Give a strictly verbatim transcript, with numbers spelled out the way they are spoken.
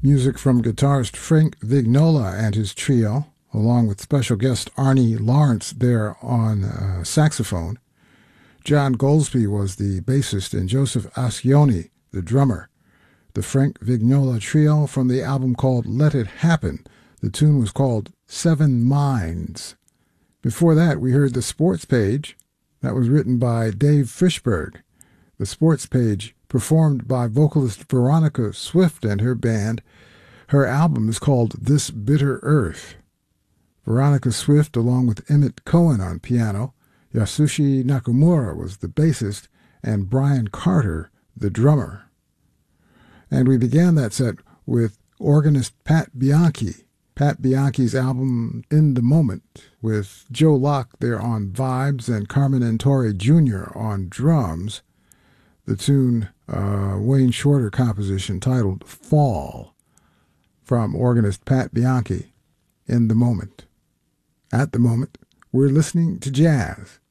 Music from guitarist Frank Vignola and his trio, along with special guest Arnie Lawrence there on uh, saxophone. John Goldsby was the bassist and Joseph Ascioni, the drummer. The Frank Vignola trio from the album called Let It Happen. The tune was called Seven Minds. Before that, we heard The Sports Page. That was written by Dave Fishberg. The Sports Page, performed by vocalist Veronica Swift and her band. Her album is called This Bitter Earth. Veronica Swift, along with Emmett Cohen on piano, Yasushi Nakamura was the bassist, and Brian Carter, the drummer. And we began that set with organist Pat Bianchi. Pat Bianchi's album In the Moment, with Joe Locke there on vibes and Carmen Antore Junior on drums. The tune, uh, Wayne Shorter composition titled Fall, from organist Pat Bianchi, In the Moment. At the moment, we're listening to jazz.